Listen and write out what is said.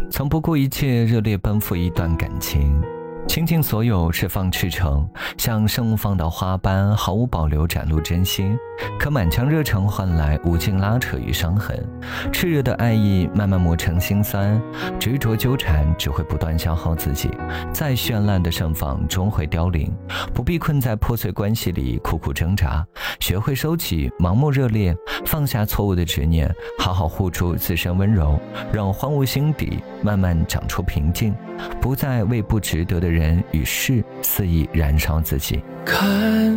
曾不顾一切热烈奔赴一段感情，倾尽所有释放赤诚，像盛放的花般毫无保留展露真心。可满腔热诚换来无尽拉扯与伤痕，炽热的爱意慢慢磨成心酸，执着纠缠只会不断消耗自己，再绚烂的盛放终会凋零。不必困在破碎关系里苦苦挣扎，学会收起盲目热烈，放下错误的执念，好好护住自身温柔，让荒芜心底慢慢长出平静，不再为不值得的人与事肆意燃烧自己。 看